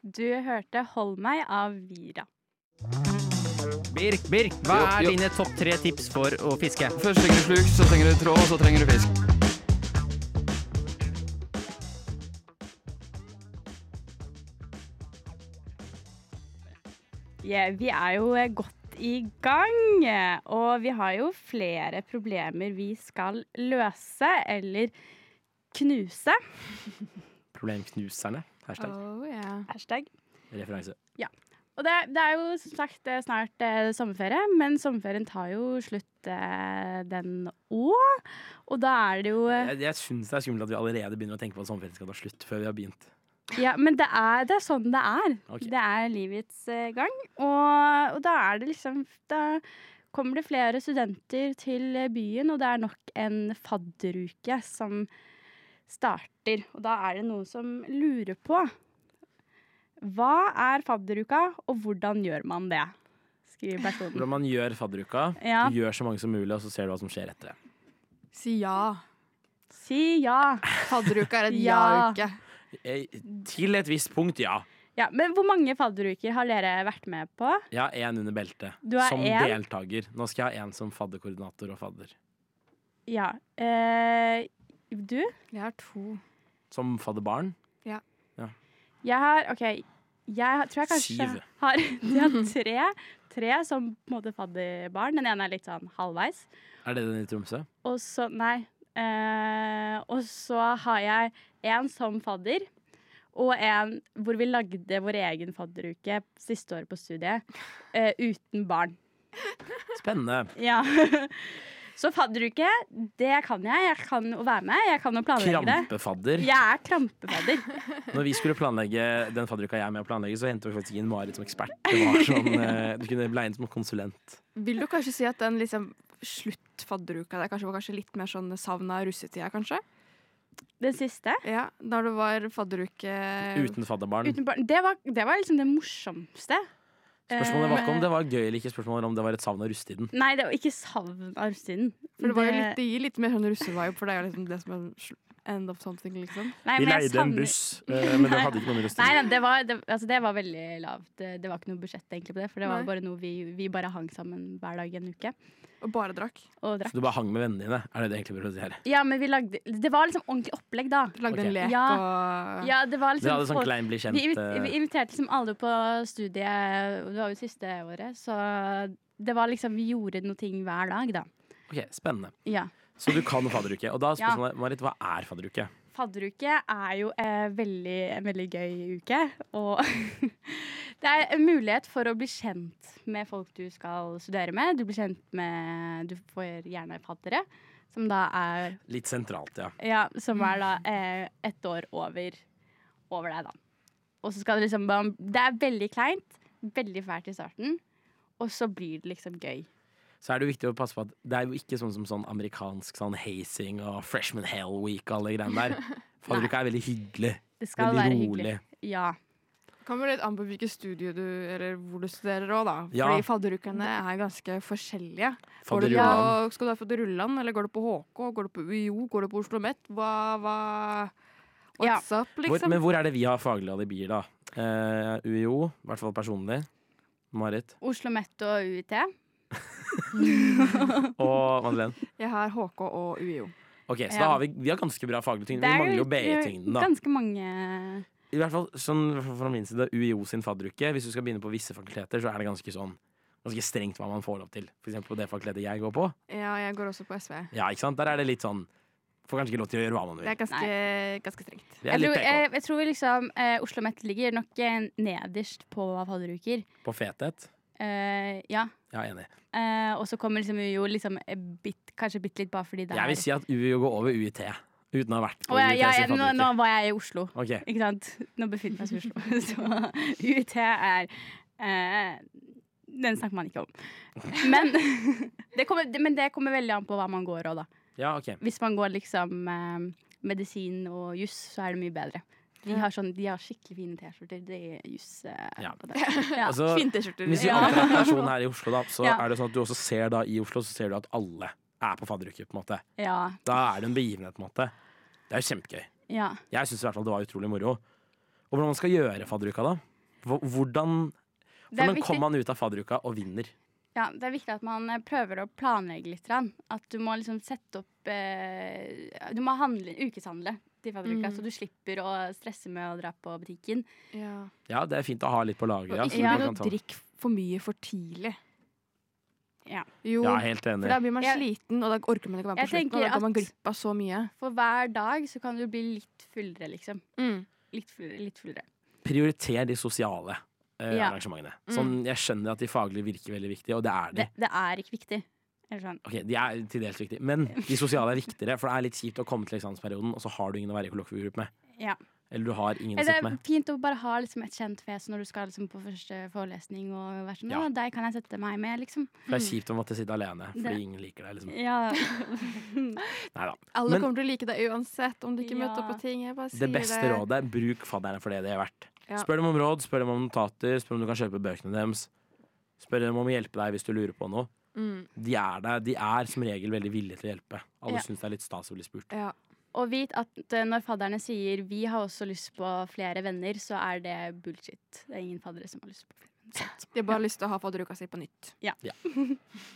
Du hørte Hold meg av Vira. Birk, hva er dine topp 3 tips for å fiske? Først trenger du sluk, så trenger du tråd, og så trenger du fisk. Vi er jo godt i gang, og vi har jo flere problemer vi skal løse eller knuse. Problemknuserne. Hashtag. Hashtag. Referanse. Ja. Og det er jo som sagt snart sommerferie, men sommerferien tar jo slutt den òg. Og da er det jo Jeg syns det er skummelt at vi allerede begynner å tenke på at sommerferien skal ta slutt før vi har begynt. Ja, men det er sånn det er. Okay. Det er livets gang. Og da er det liksom Da kommer det flere studenter til byen, og det er nok en fadderuke som starter. Og da er det noen som lurer på hva er fadderuka, og hvordan gjør man det? Skriver personen. Hvordan man gjør fadderuka. Ja. Du gjør så mange som mulig, og så ser du hva som skjer etter det. Si ja. Si ja. Fadderuka er et Ja. ja-uke. Til et visst punkt, ja. Ja, men hvor mange fadderuker har dere vært med på? Jeg har én under beltet. Du har som en? deltaker. Nå skal jeg ha én som fadderkoordinator og fadder. Ja. Du? Jeg har 2. Som fadderbarn. Jeg har tror jeg kanskje 7. har jeg har tre som på en måte fadderbarn. Den ene er litt sånn halvveis. Er det den i Tromsø? Og så, nei. Og så har jeg en som fadder, og en hvor vi lagde vår egen fadderuke siste år på studiet, uten barn. Spennende. Ja. Så fadderuke, det kan jeg. Jeg kan å være med. Jeg kan å planlegge det. Krampefadder. Jeg er krampefadder. Når vi skulle planlegge den fadderuka jeg er med å planlegge, så hentet vi faktisk inn Marit som ekspert. Det var sånn, du kunne bli inn som konsulent. Vil du kanskje si at den liksom sluttfadderuka der var kanskje litt mer sånn savna russetida, kanskje? Den siste. Ja, da det var fadderuke Uten fadderbarn. Uten barn. Det var liksom det morsomste. Spørsmålet var ikke om det var gøy eller ikke, spørsmålet var om det var et savn av russetiden. Nei, det var ikke savn av russetiden. For det var jo litt, det gir litt mer sånn russevibe, for det er jo liksom det som er end of something, liksom. Nei, Vi men jeg leide en savner- buss, men det hadde ikke noe med russetiden. Nei, det var veldig lavt. Det var ikke noe budsjett egentlig på det, for det var Nei. bare noe vi bare hang sammen hver dag en uke. Og bare drakk. Og drakk. Så du bare hang med vennene dine? Er det det egentlig prøver å si her? Ja, men det var liksom ordentlig opplegg da. Lagde Ok. en lek Ja. og Ja, det var liksom Dere hadde sånn folk- klein bli kjent vi inviterte liksom alle på studiet, det var jo siste året, så det var liksom, vi gjorde noe ting hver dag da. Ok, spennende. Ja. Så du kan fadderuke. Og da er spørsmålet, Marit, hva er fadderuke? Fadderuke er jo en veldig gøy uke, og det er en mulighet for å bli kjent med folk du skal studere med. Du får gjerne faddere, som da er, Litt sentralt, ja. ja, som er da 1 år over deg da. Og så skal det liksom, det er veldig kleint, veldig fælt i starten, og så blir det liksom gøy. Så er det jo viktig å passe på at det er jo ikke sånn som sånn amerikansk sånn hazing og freshman hell week og alle greiene der. Fadderuka er veldig hyggelig. Det skal Veldig være rolig. hyggelig. Ja. Kommer litt an på hvilket studie eller hvor du studerer også, da. Ja. Fordi fadderukene er ganske forskjellige. Fadderullan. Skal du ha fadderullan, eller går du på HK? Går du på UiO? Går du på Oslo Met? What's up, liksom? Men hvor er det vi har faglige alibier, da? UiO, i hvert fall personlig. Marit. Oslo Met og UiT. Og Madeleine. Jeg har HK og UiO. Ok, så Ja. da har vi har ganske bra faglig tyngde. Det Vi er mangler jo BI-tyngden, da. ganske mange. I hvert fall sånn fra min side, UiO sin fadderuke. Hvis du skal begynne på visse fakulteter, så er det ganske strengt hva man får lov til. For eksempel på det fakultetet jeg går på. Ja, jeg går også på SV. Ja, ikke sant? Der er det litt sånn får kanskje ikke lov til å gjøre hva man Det vil. er ganske strengt. Det er litt PK. Jeg tror liksom Oslo Met ligger nok nederst på fadderuker. På fethet. Ja. Ja, enig. Og så kommer liksom UiO liksom kanskje bitte litt bare fordi det Jeg vil si at UiO går over UiT. Uten å ha vært på Å, UiT sin nå fadderuke. var jeg i Oslo. Ok. Ikke sant? Nå befinner jeg meg i Oslo. Så UiT er den snakker man ikke om. Men det kommer veldig an på hva man går òg, da. Ja, ok. Hvis man går liksom medisin og juss, så er det mye bedre. De har skikkelig fine T-skjorter. Det er juss Ja. på det. Ja. Altså, Fine T-skjorter. hvis vi Ja. antar at personen her i Oslo, da, så Ja. er det sånn at du også ser da i Oslo, så ser du at alle er på fadderuke, på en måte. Ja. Da er det en begivenhet, på en måte. Det er jo kjempegøy. Ja. Jeg syns i hvert fall det var utrolig moro. Og hvordan man skal gjøre fadderuka, da? Hvordan Det er viktig. kommer man ut av fadderuka og vinner? Ja, det er viktig at man prøver å planlegge litt. At du må liksom sette opp Du må ukeshandle til fadderuka, så du slipper å stresse med å dra på butikken. Ja. Ja, det er fint å ha litt på lager. Og Ja, ikke så man begynne kan å ta- drikke for mye for tidlig. Ja. Jo, Ja, helt for enig. da blir man Jeg- sliten, og da orker man ikke være med på Jeg slutten. Og tenker da går man at- glipp av så mye. For hver dag så kan du bli litt fullere, liksom. Litt fullere. Prioriter de sosiale Ja. arrangementene. Sånn, jeg skjønner at de faglige virker veldig viktige, og det er de. Det er ikke viktig. Eller sånn. Ok, de er til dels viktige, men de sosiale er viktigere, for det er litt kjipt å komme til eksamensperioden, og så har du ingen å være i kollokviegruppe med. Ja. Eller du har ingen å Det sitte er med. fint å bare ha liksom, et kjent fjes når du skal liksom, på første forelesning og være sånn Ja. Å, deg kan jeg sette meg med, liksom. For det er kjipt å måtte sitte alene, fordi Det- ingen liker deg. Liksom. Ja. Neida. Alle Men- kommer til å like deg uansett om du ikke Ja. møter opp på ting. Jeg bare Det sier beste rådet, bruk fadderne for det de er verdt. Ja. Spør dem om råd, spør dem om notater, spør om du kan kjøpe bøkene deres. Spør dem om å hjelpe deg hvis du lurer på noe. De er der, de er som regel veldig villige til å hjelpe. Alle Ja. syns det er litt stas å bli spurt. Ja. Og vit at når fadderne sier 'vi har også lyst på flere venner', så er det bullshit. Det er ingen faddere som har lyst på flere venner. De har bare lyst til å ha fadderuka si på nytt. Ja.